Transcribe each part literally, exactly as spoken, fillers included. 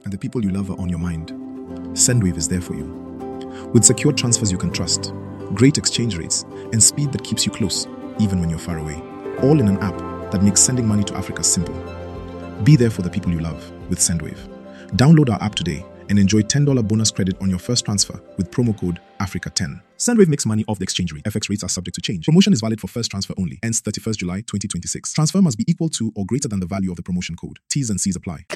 and the people you love are on your mind, Sendwave is there for you. With secure transfers you can trust, great exchange rates, and speed that keeps you close, even when you're far away. All in an app that makes sending money to Africa simple. Be there for the people you love with Sendwave. Download our app today and enjoy ten dollars bonus credit on your first transfer with promo code Africa ten. Sendwave makes money off the exchange rate. F X rates are subject to change. Promotion is valid for first transfer only. Ends thirty-first July twenty twenty-six. Transfer must be equal to or greater than the value of the promotion code. T's and C's apply.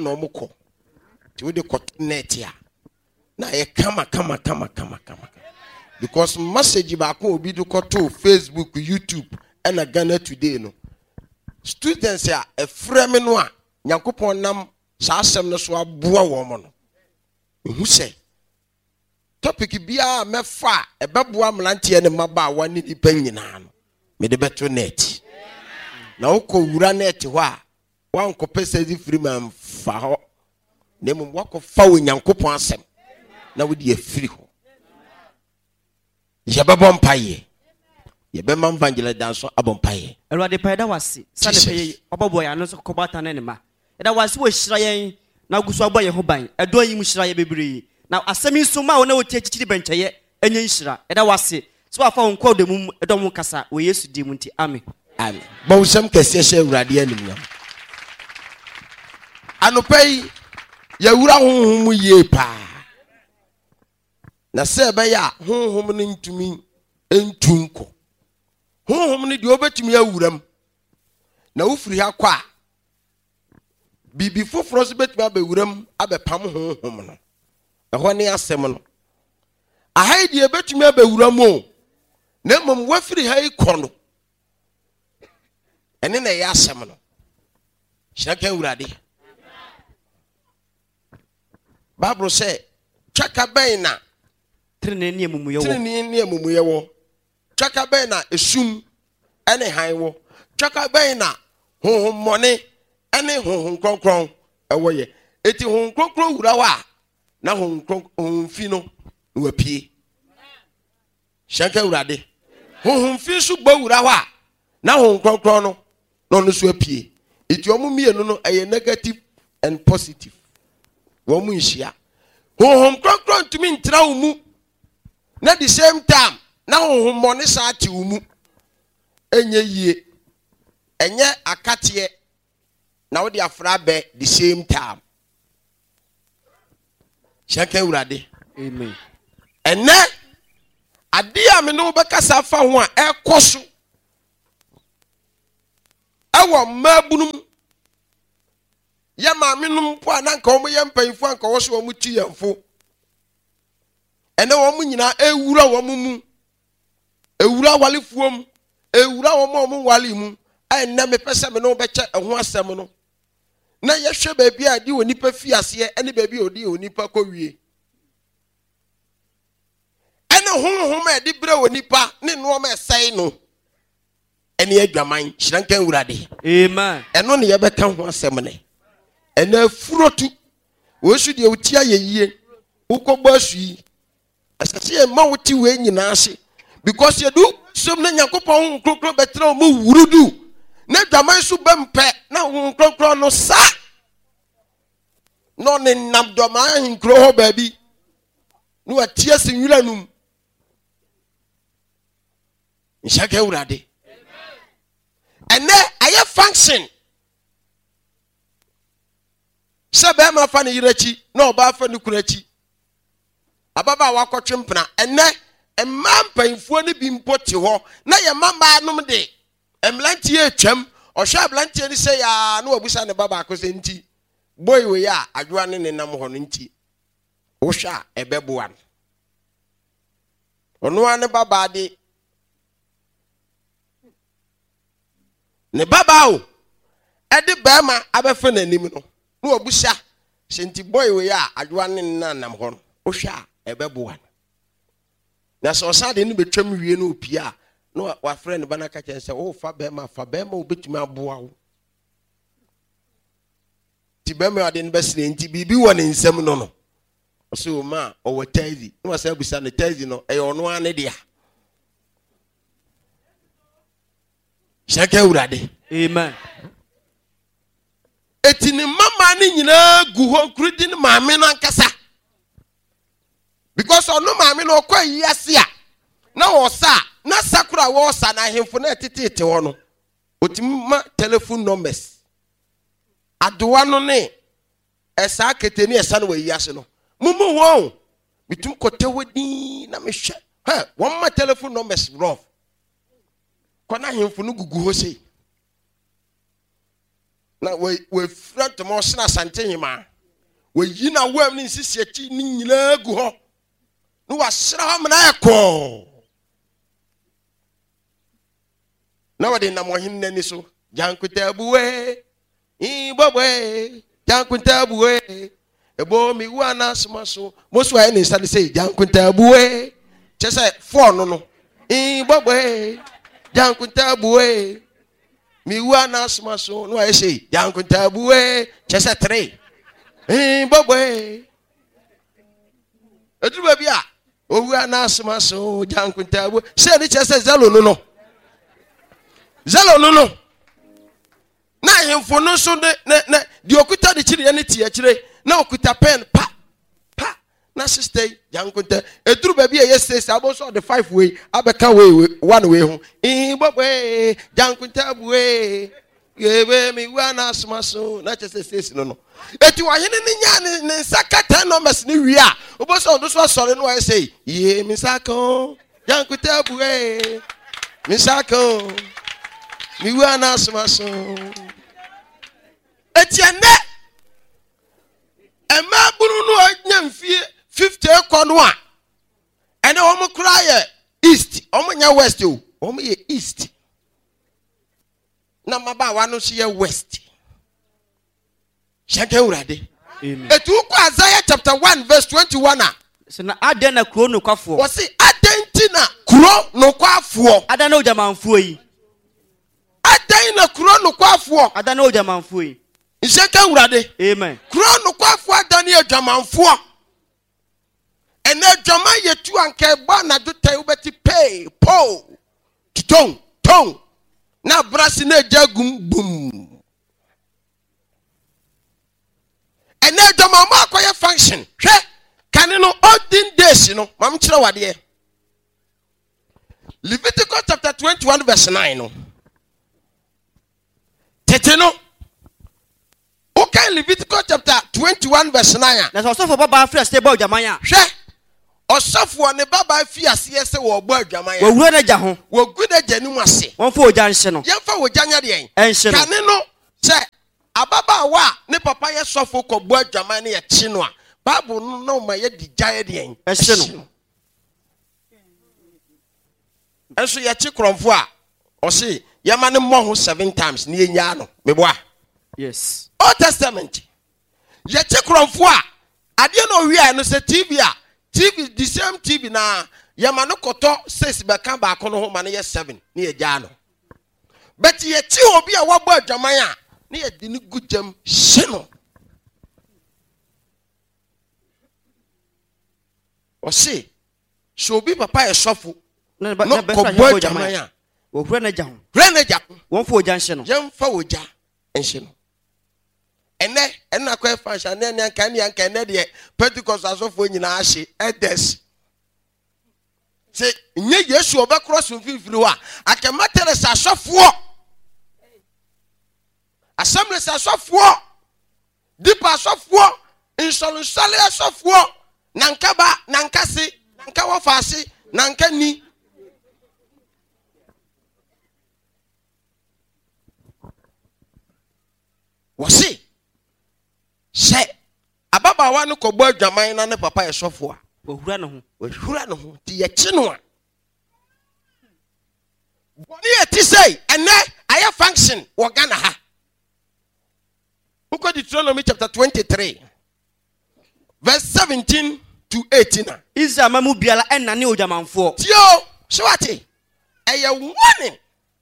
Because message back will be to Facebook, YouTube, and a Ghana today. No students are a frame no Nyankopon nam saasem no so aboa wo mo no. Who say topic bia me fa e beboa mlante ne maba wa ni dipa nyina no me de beto net na woko wura net ho a wan ko pesa di free man fa ho ne mo wako fa wo Nyankopon asem na wo di afiri ho ye bebo mpaye ye be man vangela danso abompaye Elwade paida wasi sane peye obobo ya no so kobata ne ne ma eda wasi wo hira yen na guso abo ye ho ban edo yi mu hira ye bebre na asemi so ma wo na wo tie chichiri bencheye enye hira eda wasi so afa won kwa odemu edo mu kasa wo Yesu di mu nti amen amen ba usam kese hye urade anim nyam anopai ya wura honhom mu ye pa na se be ya honhom ne ntumi entunko honhom ne de obetumi awuram na ufiri ha kwa bibi foforo so betumi abewuram abepam honhom no eho ne asem no ahaidi ebetumi abewuram o na mom wafiri ha ikono ene na ya asem no shaka urade Bible say chaka ben na trene ni emumu yewo trene ni emumu yewo chaka ben na esum ene hanwo chaka ben na honhom mone ene honhom kronkron ewo ye eti honhom kronkron wura wa na honhom kronkron fi no wa pie shaka urade honhom fi so gba wura wa na honhom kronkron no no no so apie eti omu mienu no eye negative and positive wo mu nhia honhom kronkron tumi ntra wo mu na the same time na honhom mone sa ati wo mu enye yie enye akatie na wo de afra be the same time shaka urade amen ene ade a me no be kasa fa ho a ekoso awo mabunum ya ma menum po ananka omo ye mpanfo anka wo so omo ti yamfo ene wo mu nyina ewura wo mu ewura walefuom ewura wo mo mo wale mu enne me pese me no be che ho asem no na ye hwe ba bia di onipa fi ase ene ba bia odi onipa ko wie ene honhom e di bre onipa ne no ma esai no ene adwaman hyirankan wurade amen eno ne ye be ka ho asem ne ene furotu wo su de otia ye yie ukogba su asase e ma woti we nyina ase because you do some na Yakopon krokro betra mo wurudu na dwaman su bempe na wo krokro no sa no ne nam dwaman hinkro ho baabi no atia senwura num nshaka urade ene aye function sebe ma fa ne yirachi na oba fa ne kurachi ababa wakotwempna ene emma mpanfo ne bi mpoti ho na ye mama nom de emlantie atwam ohwe ablantie ni se ya na wabusa ne baba akose nti boy we ya adwa ne ne nam ho no nti wo hwa ebeboa ono ane baba de ne baba o ede bema abefa nanim no na wabusa se nti boy we ya adwa ne ne nam ho no wo hwa ebeboa na so sade ni betwam wie no opia no wa friend bana ka chen se o fa be ma fa be ma obetumi aboa wo ti be ma ade nbesire nti bibi wo ne nsem no no so ma o watazi no wasa busa ne tazi no e ono ane dia shaka urade amen eti ni mama mmaa ni nyinaa gu hɔ nkurudi ne maame no ankasa because ɔno maame no ɔkɔ yi ase a na ɔsa na sakura wɔsa na ahemfo na ɛtetete hɔ no otimi ma telephone numbers adowa no ne ɛsa keteni ɛsa no wɔ yi ase no mumu wɔn bitum kote wodi na mehwɛ ha wɔn ma telephone numbers rough kɔna ahemfo no gugu hɔ sei na we we front mo sna sante hima we yi na wam ni sisi achi ni nyina gu ho no wa sra ho na ekɔ na wade na mo hin nani so jankuta buwe i bobwe jankuta buwe ebo mi wa na sma so mo so ayi ni sade say jankuta buwe chese four no no i bobwe jankuta buwe mi wa na sma so no I say jankuta buwe chese three eh boboe edu ba bia o wa na sma so jankuta buwe say ni chese zelo no no zelo no no na hemfo no so ne ne di okuta de chire ne tie chire na okuta pen pa pa na sister jankuta edu ba bia yes say abo so the five way abeka way one way ho eh boboe jankuta buwe yebe mi wa na asma so na chese sesi no no eti wa hene ni nya ne sakata numbers ni wi a oboso odo so sore no I say ye mi sako jankuta buwe mi sako mi wa na asma so eti ene ema buru no anya mfie fifty ekọ no a ene wo mo kra ye east o mo nya west o o mo ye east na maba wa no so ye west shake urade amen etu ko Isaiah chapter one verse twenty-one a se na aden na kuro no kwafo wo se aden na kuro no kwafo adan na ojamanfo yi aden na kuro no kwafo adan na ojamanfo yi shake urade amen kuro no kwafo adan na ojamanfo ene adwama yetu anka ba na do tai ubeti pay po ton ton na brasi na jagum bum ene adwama ma akoye function hwe kane no olden days no mam kire wade Leviticus chapter twenty-one verse nine no tete no okay Leviticus chapter twenty-one verse nine na so for baba fresh stay boy jamanya hwe osafo ne baba fi ase se wo bo adwaman ya wo wura na ja ho wo gu na jani mu ase won fo oja nhye no yemfa wo janya de en enhye no kane no se ababa wa ne papa ye sofo ko bo adwaman ne ye chi no a bible no no ma ye di jaye de en enhye no enso ye chi kromfo a o se ye ma ne mo ho seven times ne ye nya no meboa yes Old Testament ye chi kromfo a ade no wi a no se T V a T V the same T V na yama no koto six be kan ba kono ho ma ne seven ne ye gya no but ye ti obi a wabo adwaman a ne ye di ne gujam hye no o se so obi papa ye sofo na no be ko fa bo bo adwaman jamanya a wo wura na ja ho hwe na gya won fo oja nhye no yem fa oja enhye no ene ena kwa fashion na ne kan ya kan ne de Pentecost asofo nyina ahye edes se nye Yesu oba cross mfimfiri wa akematere sa asofo assembly sa asofo dipa asofo insolunsale asofo nanka ba nanka si nanka wo faasi nanka ni wasi se ababa wa no kobo adwaman na ne papa ye sofo a wo wura no ho wo hura no ho ti ye chi no a boni e ti sei ene aye function wo Ghana ha uko Deuteronomy chapter twenty-three verse seventeen to eighteen a Israel mamu biala enna ne ojamanfo tio swati eye warning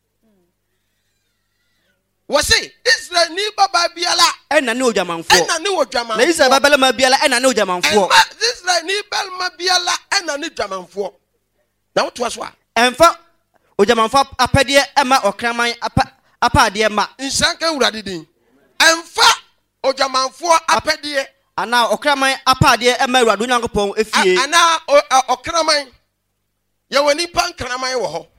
wasi Israel ni baba biala enna ne ojamanfo enna ni odwaman na Israel babala ma biala enna ne ojamanfo Israel ni belma biala enna ni dwamanfo na wo to so a emfa ojamanfo apade ema okraman apa apade ma nsanka urade din emfa ojamanfo apɛdeɛ ana okraman apade e ma Awurade Nyankopɔn efie ana okraman ye woni pan kraman wo ho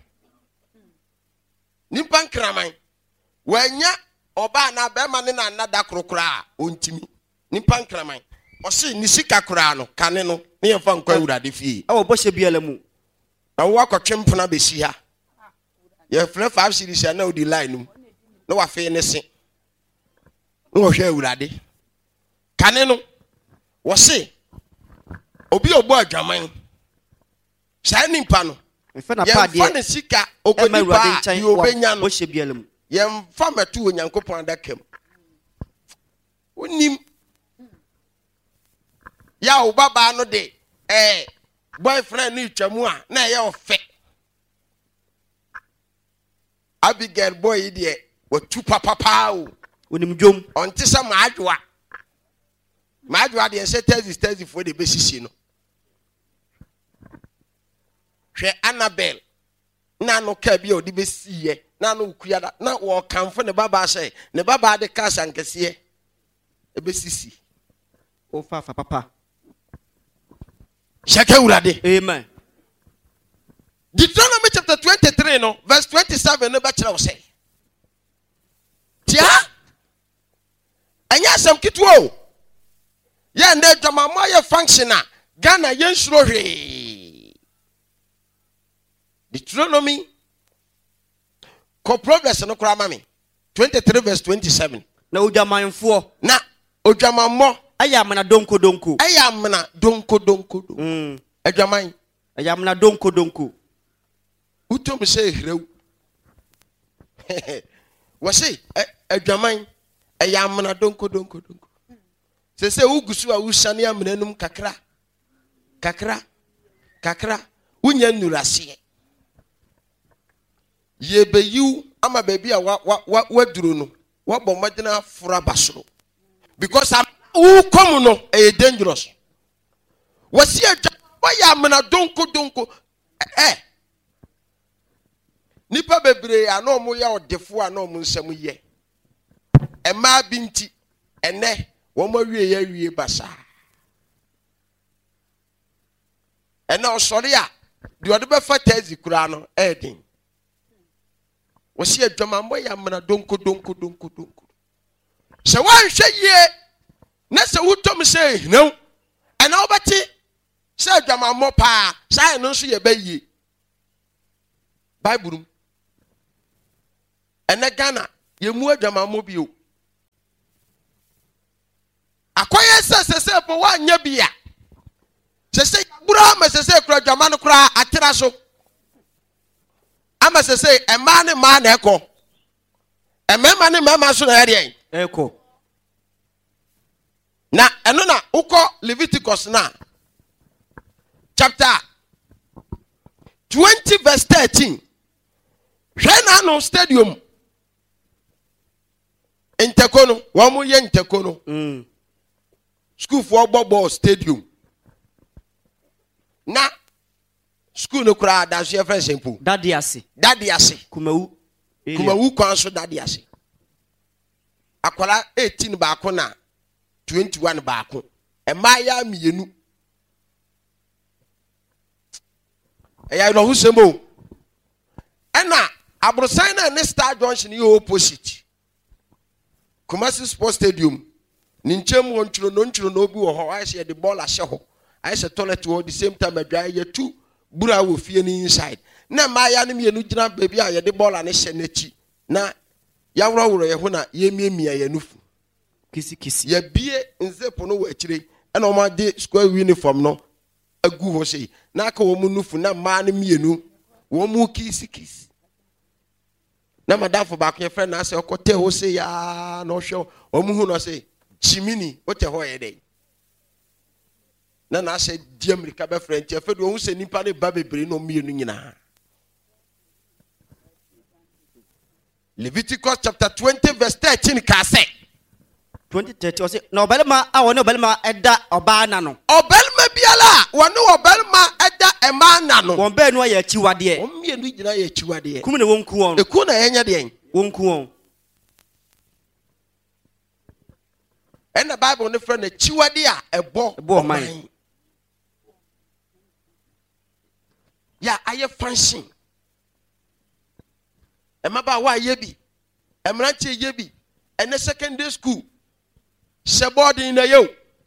ni pan kraman wanya oba na be ma ne na nada krokra ontimi ni pan kraman o se ni sika kra no kane no ne ye fa nkwa Awurade fie e wo bɔhye biala mu na wo akɔtwempona besi ha ye frɛ five series na odi line no na wa fe ne se no hwɛ Awurade kane no wo se obi obo adwaman saa nimpa no mfa na pade ye fa ne sika okodi pa ye obenya no bɔhye biala mu ye mfa matu Onyankopɔn adakam onim ya wo baba no de eh boyfriend ni twamu a na ye ofe Abigail boy de watu papa pa o onim dwom onte sa maadwoa maadwoa de se tezi tezi fo de besisi no hwe Annabel na no ka bi o de besiye na no kuya na wo kanfo ne baba se ne baba de ka sankese e besisi o fa fa papa shaka Awurade amen. Deuteronomy chapter twenty-three no verse twenty-seven no be kire wo se tia anya sam kitwo o ye nda dwamama ye function a Ghana ye nsuro hwe Deuteronomy ko progress no kura mame twenty-three verse twenty-seven na odwamanfo na odwamammo ayamna donko donko ayamna donko donko mm adwaman ayamna donko donko utom se hrew wo se adwaman ayamna donko donko donko se se ugusu a usane amnanum kakra kakra kakra unya nurase ye beyu ama baby a wa wa waduro no wa bomagina fura basoro because am u come no e dangerous wasi adwa ya amna donko donko eh nipa bebre ana omo ya odefo ana omo nsam ye ema binti ene wo ma wie ya wie basa ene osori a de ode be fa tazi kura no edin wasi adwama mo ya amna donko donko donko donko se wan hwe ye na se wutom se hinu ena obati se adwama mo pa sai no so ye bayi bible ena Ghana ye mu adwama mo bio akoye se se se po wa nya bia se se bura ma se se kura adwama no kura atira so ama se se ema ne ma na eko emema ne mama so na yare eko na eno na uko Leviticus na chapter twenty verse thirteen hwe no stadium Intekono wa mu ye Intekono mm school for bobo stadium na school no kura da so friend simple dadi ase dadi ase kumawu kumawu kwan so dadi ase akwala eighteen ba ko na twenty-one ba ko e ma ya mienu e ya no husemo ena abrosan na ne Star Junction ye opposite Kumasi Sports Stadium ni nchem won churo no nchuro no obi wo ho I say the ball ahye ho I say toilet wo the same time adwa ye two bura wo fie ni inside na ma ya ne mienu gina baby a ye the ball ane hye nachi na ya woro woro ye ho na ye miemia ye nufu kisi kisi ye bie nzepo no wa akire na o ma de square uniform no agu ho sei na aka wo mu nufu na ma ne mienu wo mu kisi kisi na madafo ba ko ye friend na say okote ho sei ya no hwe o mu hu no sei chimini ote ho ye dey na na say di America be friend ye fe do hu se nipa ne ba bebre no mienu nyina Leviticus chapter twenty verse thirteen ka say twenty thirty say na obelma a wona obelma eda oba na no obelma biala wona obelma eda ema na no won be no ya chiwade won mienu gina ya chiwade kum ne wonku won eku na yenya de wonku won And the Bible on the front the chiwadia a bo bo mine. Yeah, I have function. And my boy yebi, and Ranchi yebi, and the secondary school. Shabody in the yo.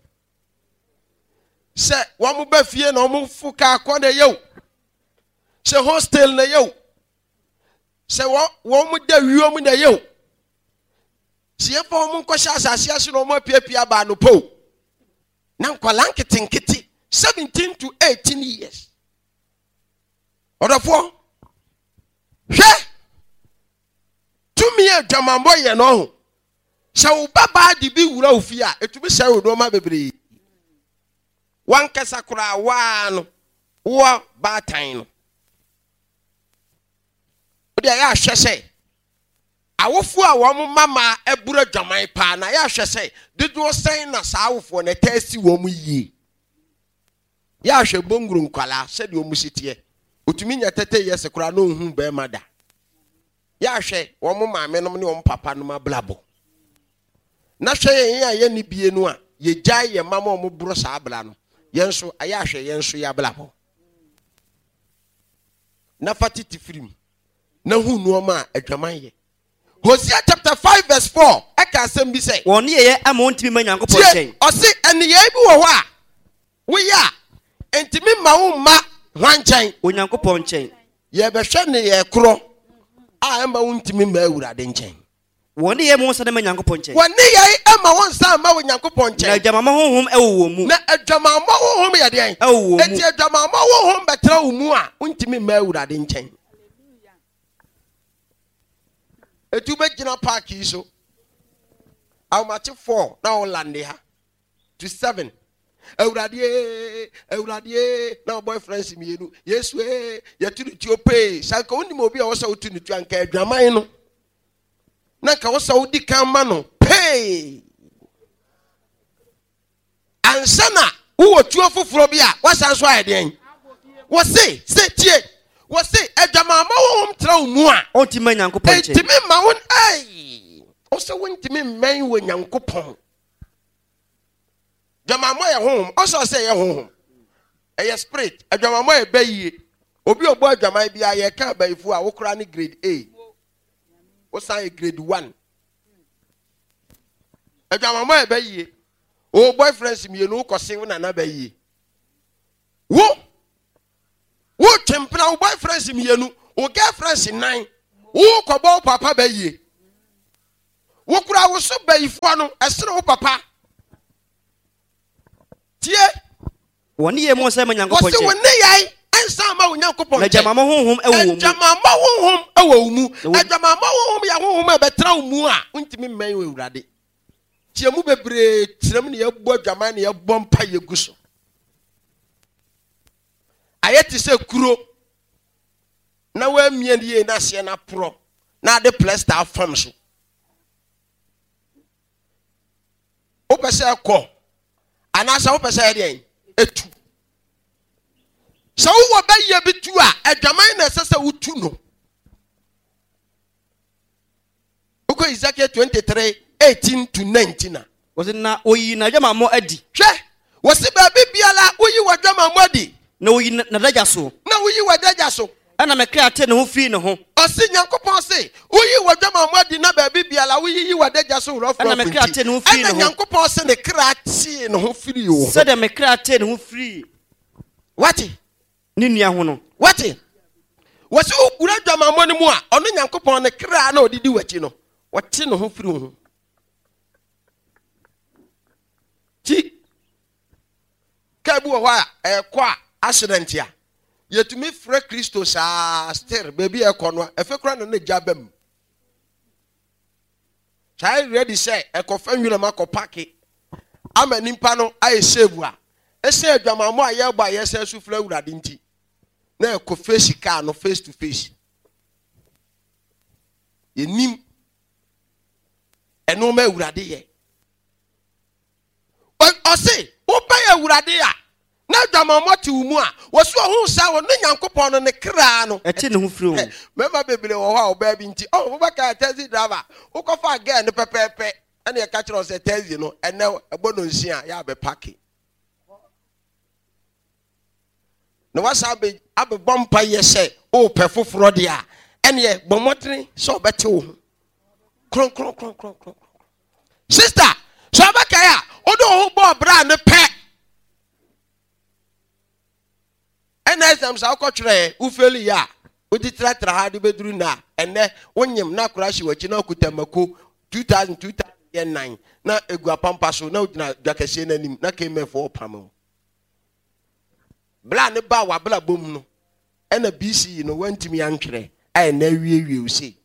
Say one more beefy and almost fuka corner yo. Say hostel in the yo. Say what one with the room in the yo. See if one more questions as yes, no more pia by no po. Now, Qualanketing kitty, seventeen to eighteen years. Or four. Share. To me, a German boy, you know. So, Baba, the big row fear, it to be so, no, my baby. One Casacra, one, or Bartine. But I shall say, I will for a woman, Mamma, a Buddha Jamai pan. I shall say, did you say in a south for a tasty woman ye? Yasha Bungrun Kala, said you musity. But mean at thirty years a crown, whom bear mother. Yasha, one more man, no papa, no my blabbo. Nasha, ye be no, ye jay your mamma mo bros ablano. Yenso, Ayasha, yenso ya blabbo. Nafatiti film. No who no ma a Jamaye. Hosea chapter five, verse four. I can send me say, one year I won't be my uncle. Or say, and the Abu, we are. And to me, my own ma, one chain, when Uncle Ponchain. Ye be shani ye crow. I am a wound to me, Mura, den chain. One year most of them in Uncle Ponchain. One year I am a one son, my Uncle Ponchain. Jamama home, oh, moo, a Jamama home, ya, oh, and your Jamama home, but throw mua, went to me, Mura, den chain. A two bed general park is so. How much four now land here to seven. Euradie, Euradie, now boyfriends me. Yes, way, you to your pay. Sako only mobile also to the trunk, Dramino. Naka was so decamano, pay. And Sana, who were two of Frobia, what's answer again? What say, say, tie. Was say a Jamama home throw more. Oh, to me, Uncle Pay. To me, my own eye. Also went to me, man, when Uncle Pong. Jamama home, also say a home. A spirit, a Jamama bay. Obi a boy, Jamai be a can't buy for our chronic grade A. What's I grade one? A Jamama bay. Oh, boyfriends, me, no, cause seven another ye. Whoa! Who champion our boyfriends in Yenu, or girlfriends in nine, who cobble papa bay ye? Who could I was so bay for a slow papa? Tie one year more seven young couple. One day, and some of young couple, Jamama home, and Jamama home, oh, moo, and Jamama home, young home, but throw mua, went me may will ready. Tiamube bread, ceremony of boy Jamani of Bompa Yaguso. I had to say, Kuro. Now, we're me and ye, Nasiana Pro. Now, the place that farms. Open say, call. And as I open say, a two. So, what by ye be two? A Jamaican sister would two know. Okay, Ezekiel twenty-three, eighteen to nineteen. Was it not? Oh, you know, Jama more Eddie. Che, was it baby Biala? Oh, you were Jama Muddy. No, you not so. No, you were that so. And I'm a creatin who feel no home. Or sing Uncle Ponce. Oh, you were Jama Muddy, not baby Biala. You were that so rough. And I'm a creatin who feel no Uncle Ponce and the creatin who feel you. Said I'm a creatin who free. What? Ninia Hono. What? Was you would Jama money more? Only Uncle Pon the cra no did you what you know. What tin who flew? T. Kabu, a qua. Accident here. Yet to me, Fred Christos are still, baby, a corner, a fake run on the jabem. Child ready say, a confirm you a Marco Packy. I'm an impano, I save one. I say, Jamama, yeah, by yourself, who flow that dinty. Now, confess you can, no face to face. You name and no more Uradia. Or say, who pay a Uradia? Now, Jamama to Mua was so who saw no young coupon on the crown. A tin who flew. Remember, baby, or how baby, oh, what can I tell you, driver? Who can find again the pepe? and you catch us a tell you know, and now a bonus here, you have a packet. No, what's up? I'll be bumper, yes, say, oh, perfect Frodia, and ye, Bomotri, so better. Clunk, clunk, clunk, clunk, clunk. Sister, so Bakaya, Odo Bob Brand the pet. And as I'm so culture, Ufeli ya, with the tractor had the bedroom now, and then when you not crash what you know could Tamako two thousand two thousand nine. Now a guapampasso, no Jackasin and him, not came for Pamo. Bland Bawa Bla Boom, and a B C, you know, went to me uncle, and there you see.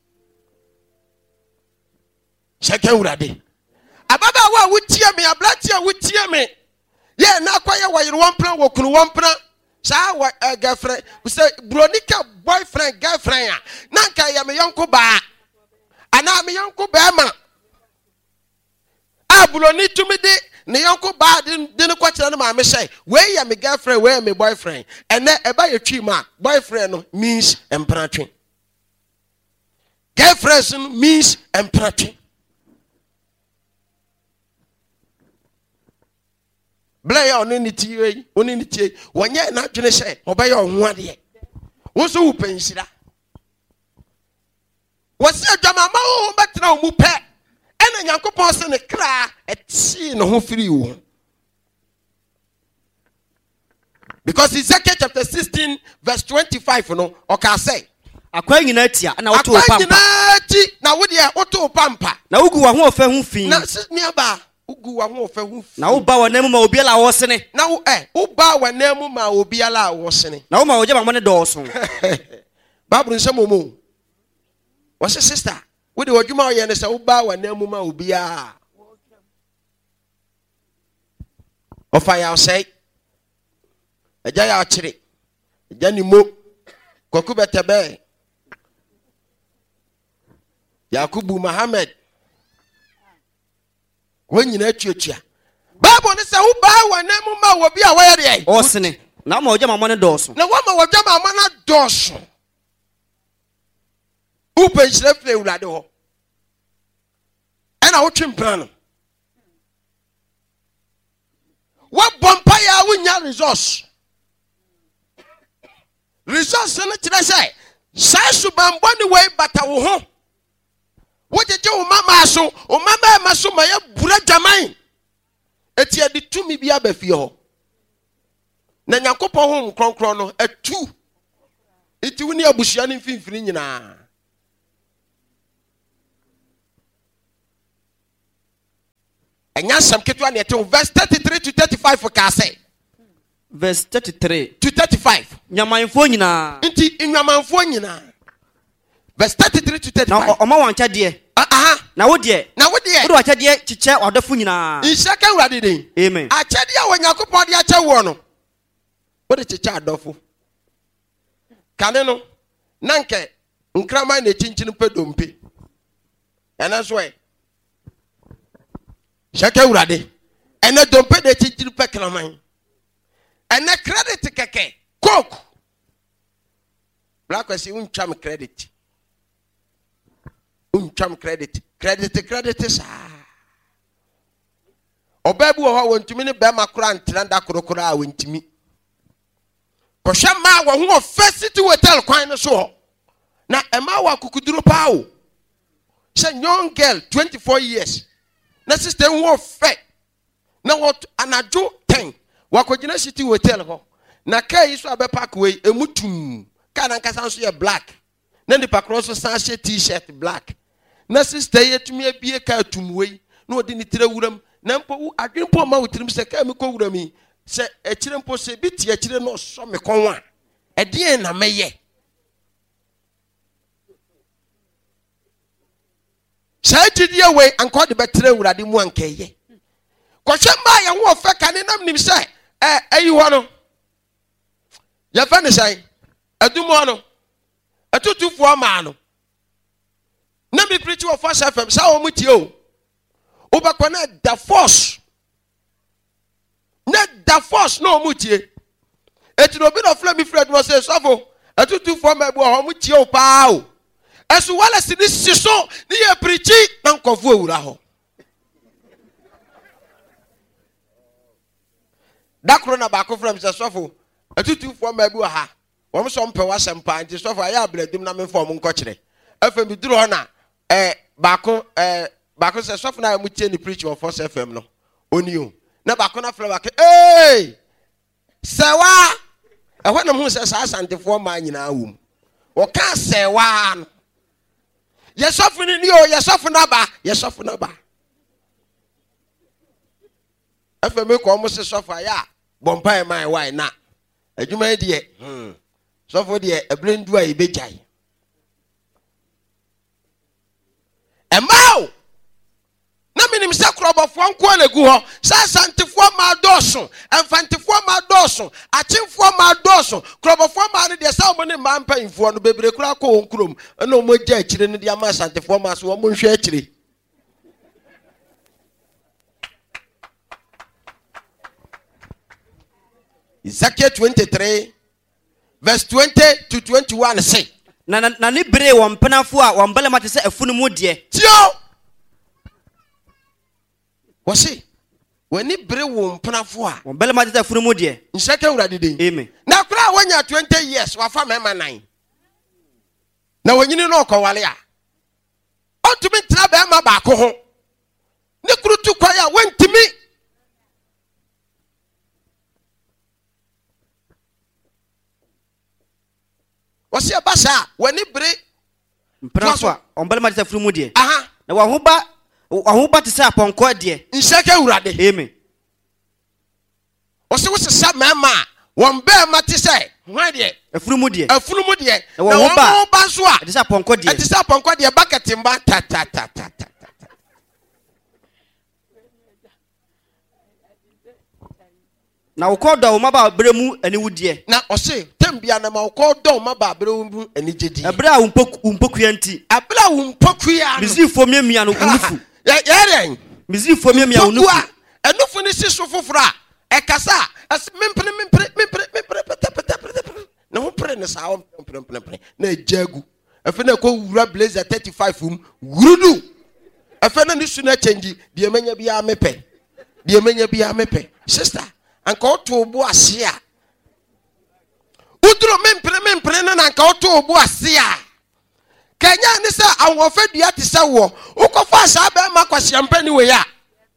Second ready. Ababa wa would tear me, a black tear would tear me. Yeah, now quite why you one plan, walk one plan. Sa wa girlfriend, we say Bronica boyfriend, girlfriend. Nanka ya me yonko ba. Ana me yonko ba ma. Ah, Broni to me de ne yonko ba din din kwacha na ma me say. Where ya me girlfriend, where me boyfriend. And then eba ye twi ma, boyfriend no means empratwe. Girlfriend means empratwe. Blay on any tea, on any tea, when you're not going to say, obey your one day. What's the open shida? What's your Jamama back to no mupe? And then Uncle Person a cry at seeing who free you. Because Ezekiel chapter sixteen, verse twenty-five, you know, or can say, A quang in Etia, and I'll to a pampa. Now, would you auto pampa? Now, who are one fair fee? Now, sit nearby. Now, bow name will be allowed was in it. Now, eh, who bow when name will be allowed was in it. Now, my money Dawson. Babu and some more. What's a sister? With the Juma and a bow and name will be a. Of I say, a jaya chiri, a Jenny Mo, Kokuba Tabe, Yakubu Mohammed. When you net your chair. Bible is a who bow and name will be aware. Oh, Senny. Now, my money Dawson. No one will jam a man Dawson. Who pays left play with and I watch him plan. What vampire win your resource? Resource in it, I say. Sasubam one way, but I will home. What did you, Mamma? So, oh, Mamma, Masumaya, Burajamine. It's here the two me be a befio. Nanyakopo home, Cron Chrono, a two. It's when you're Bushian in Finfrina. And yes, some kid one yet, verse thirty-three to thirty-five for Casse. Verse thirty-three to thirty-five. Yamanfonina. In Yamanfonina. Verse thirty-three to thirty-five. Now, Oma want a dear. Ah, now what dear? Now what dear? What a dear chicha or the funina. In second ready. Amen. I tell you when you go party at your one. What is a child dofu? Caneno Nanke Uncrama ne chinchin pedumpi. And that's why. Shaka ready. And I don't pay the chinchin peclamine. And I credit keke. Coke. Black was you chum credit. Chum credit, credit, credit is ah. Obebu ho won tumi ne be makura ntranda korokora won tumi. Kohwe ma wo ho first city hotel kwan no so. Na ema wa kukuduro pa o. She young girl twenty-four years. Na sister wo fe. Na what anajo ten. Wa kogina city hotel ho. Na kai so abe park we emutum. Ka na nkasa so ye black. Na the pakro so san t-shirt black. Na sister yet me be ka tumwe na odi ni tire wuram na mpo adwempo ma wutirim se ka me ko wurami se e kire mpo se bi tie kire no so me konwa e de na meye sai gidi we anko de betre wurade mu ankeye kohwe ma ye ho ofa ka ne nam nim se eh ayi ho no ya fa ne sai adumo no atutufu ama no na me preach of First F M sa o mutie o obakona da force na da force no mutie eti no bi no fla mi fred no say sofo atutufu ama bu o mutie o pa o esu wala si ni siso ni ye preach na nkofo ewura ho dakro na baako from se sofo atutu fo ma bi wa ha wom so mpe wa sempa nti sofo aya abledum na me fo mo nko kire afa mi duro na eh baako eh baako se sofo na mu tie ni preach on Force F M no oni o na baako na fla baako eh sewa ehwa na mu se sa asantefo ma nyina wum wo ka sewa no ye sofo ni o ye sofo na ba ye sofo na ba afa me ko mo se sofo aya bompa e mai why na adwuma die hmm sofo die ebrendu a ibejai emao na minim se krobofo nko na gu ho sa santefo ma doso emfantefo ma doso achimfo ma doso krobofo ma ne de sa mo ne ma mpa info no bebre kura ko nkrom na o mo gya akire ne de ama santefo ma so o mo nhwe akire. Ezekiel twenty-three verse twenty to twenty-one say na na ni bere wo mpenafo a wo mbele te se afunu mu de tio wo se wani bere wo mpenafo a wo mbele te se afunu mu de nseke urade den amen na kura wonya twenty years wafa mema nine na wanyini no kowale a otumi tra be ma ba ko ho ne kurutu kwa ya wantimi wasi abasa wani bere mpenafo a wo mbele te se afunu mu de aha na wo ho ba wo ho ba te se aponko de nseke urade amen wasi wasi sa mema won be ma te se hwan de afunu mu de afunu mu de na wo ho ba so a te se aponko de te se aponko de bucket mba ta ta ta ta ta na wo ko do wo maba bere mu ani wudie na ose tembia na ma wo ko do ma ba bere mu ani jedi abere a wo mpoku yanti abere wo mpoku ya mizifo miamia no unufu ya ya mizifo miamia unufu enufu ni siso fofora e kasa as mempre mempre mempre mempre pata pata pata na ho pre ne sa o mempre mempre na jagu afi na ko wura blazer thirty-five um wurudu afi na ni su na change de manya bia mepe de manya bia mepe sister anka oto obu ase a udro mempre mempre na anka oto obu ase a kanya ni sa awon dua te se wo ukofa sa ba ma kwase mpani we ya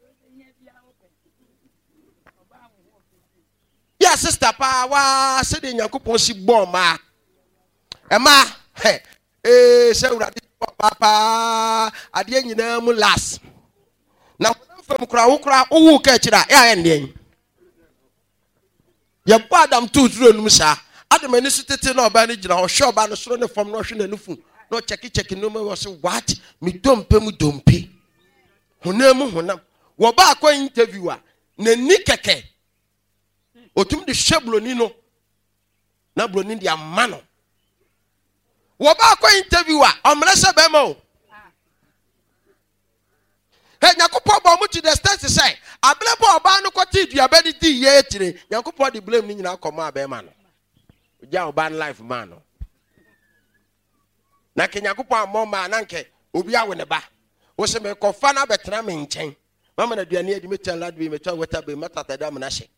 ya sister pa wa se de Nyankopon si bon ma e ma he eh se urade papa ade nyina mu las na fam kura wo kura wo ka kira ya ende ya ba adam tu zuro num sa adam ani su tete na oba ni gina ho hwe oba no soro ne fam no hwe na nufu no check check no me wo se what me dompe mu dompe honam honam wo ba akwa interview a na ni keke otum de hwebloni no na bloni de amano wo ba akwa interview a omre se be ma o he Nyankopon ba mu to the stand say ablebo oba no kwati duaba ni di ye etire Nyankopon de blame ni nyina akoma be ma no oja oba life man no na ke Nyankopon ammo ma na nke obi awe ne ba wo se me kofa na betena me nchen mama na duane adi metan ladbi metan wata be matata da na hye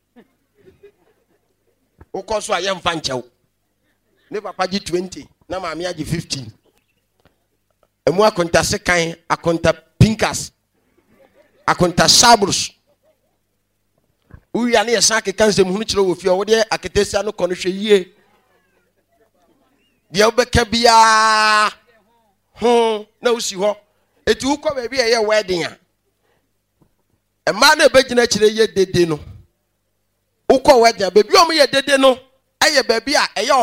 wo ko so ayem fa nchew ne papa gi twenty na maami agi fifteen emu akonta sekan akonta pinkas akonta sabrus uya ne yesa ke kanse mu hunu kire wo fie wo de aketesia no kono hwe yie de obeka bia ho na usi ho eti ukọ ba bia ye wedding a e ma na ebegina kire ye dede no ukọ wedding ba bia o mo ye dede no aye ba bia e